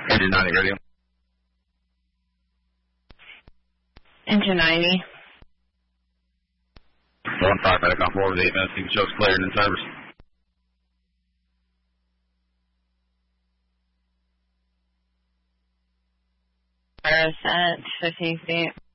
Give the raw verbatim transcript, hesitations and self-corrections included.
Engine ninety radio. Engine ninety. one five, medic on four with eight minutes. You can show us cleared in service. Paris at fifty feet.